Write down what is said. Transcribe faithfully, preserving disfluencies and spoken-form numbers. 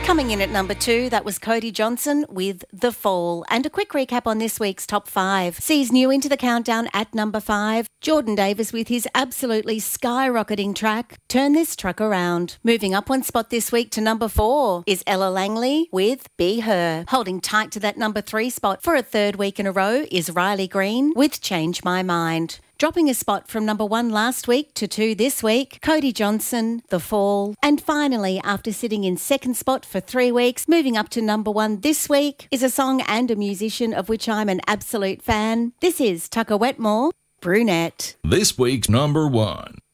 Coming in at number two, that was Cody Johnson with The Fall. And a quick recap on this week's top five. Sees new into the countdown at number five. Jordan Davis with his absolutely skyrocketing track, Turn This Truck Around. Moving up one spot this week to number four is Ella Langley with Be Her. Holding tight to that number three spot for a third week in a row is Riley Green with Change My Mind. Dropping a spot from number one last week to two this week, Cody Johnson, The Fall. And finally, after sitting in second spot for three weeks, moving up to number one this week is a song and a musician of which I'm an absolute fan. This is Tucker Wetmore, Brunette. This week's number one.